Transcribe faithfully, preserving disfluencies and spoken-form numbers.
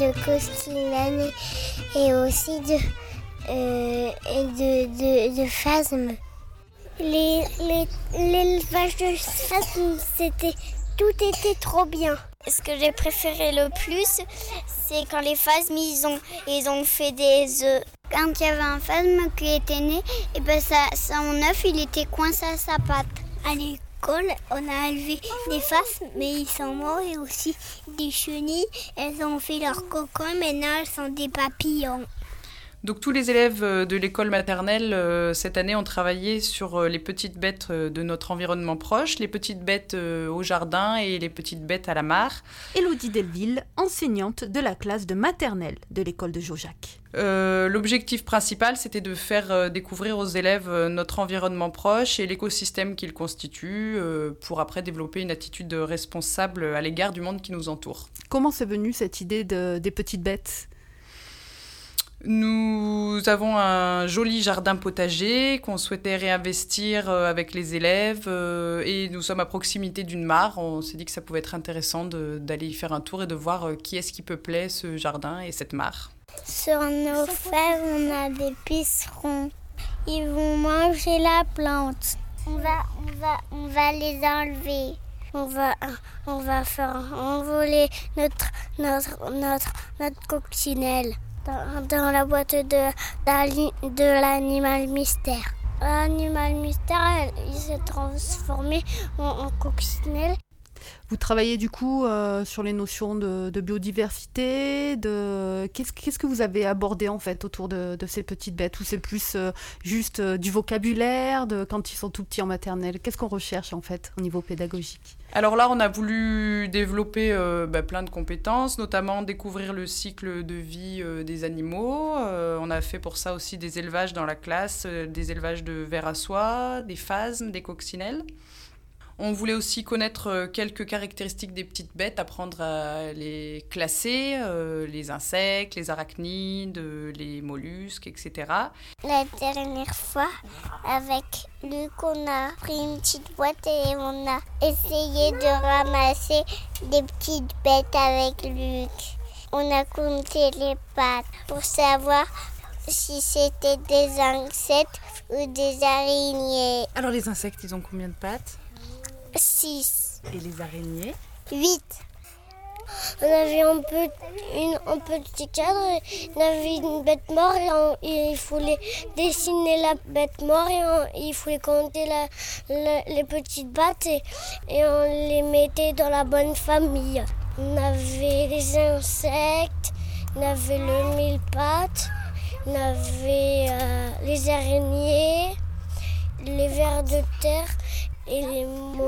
de coccinelles et aussi de, euh, et de, de, de phasmes. Les, les, l'élevage de phasmes, c'était, tout était trop bien. Ce que j'ai préféré le plus, c'est quand les phasmes, ils ont, ils ont fait des œufs. Quand il y avait un phasme qui était né, et ben ça, son œuf, il était coincé à sa patte. À l'école, on a élevé des phasmes, mais ils sont morts, et aussi des chenilles. Elles ont fait leur cocon, maintenant elles sont des papillons. Donc tous les élèves de l'école maternelle euh, cette année ont travaillé sur euh, les petites bêtes euh, de notre environnement proche, les petites bêtes euh, au jardin et les petites bêtes à la mare. Élodie Delville, enseignante de la classe de maternelle de l'école de Jaujac. Euh, l'objectif principal, c'était de faire euh, découvrir aux élèves euh, notre environnement proche et l'écosystème qu'il constitue euh, pour après développer une attitude responsable à l'égard du monde qui nous entoure. Comment c'est venu cette idée de, des petites bêtes ? Nous avons un joli jardin potager qu'on souhaitait réinvestir avec les élèves et nous sommes à proximité d'une mare. On s'est dit que ça pouvait être intéressant de, d'aller y faire un tour et de voir qui est-ce qui peuplait ce jardin et cette mare. Sur nos fèves, on a des pucerons. Ils vont manger la plante. On va, on va, on va les enlever. On va, on va faire envoler notre, notre, notre, notre coccinelle. Dans, dans la boîte de, de l'animal mystère. L'animal mystère, il s'est transformé en, en coccinelle. Vous travaillez du coup euh, sur les notions de, de biodiversité, de... Qu'est-ce, qu'est-ce que vous avez abordé en fait autour de, de ces petites bêtes ? Ou c'est plus euh, juste euh, du vocabulaire de, quand ils sont tout petits en maternelle ? Qu'est-ce qu'on recherche en fait au niveau pédagogique ? Alors là, on a voulu développer euh, bah, plein de compétences, notamment découvrir le cycle de vie euh, des animaux. Euh, on a fait pour ça aussi des élevages dans la classe, euh, des élevages de vers à soie, des phasmes, des coccinelles. On voulait aussi connaître quelques caractéristiques des petites bêtes, apprendre à les classer, euh, les insectes, les arachnides, les mollusques, et cetera. La dernière fois, avec Luc, on a pris une petite boîte et on a essayé de ramasser des petites bêtes avec Luc. On a compté les pattes pour savoir si c'était des insectes ou des araignées. Alors les insectes, ils ont combien de pattes ? six. Et les araignées ? huit. On avait un, peu, une, un petit cadre, on avait une bête morte et, on, et il fallait dessiner la bête morte et, on, et il fallait compter la, la, les petites pattes et, et on les mettait dans la bonne famille. On avait les insectes, on avait le mille-pattes, on avait euh, les araignées, les vers de terre et les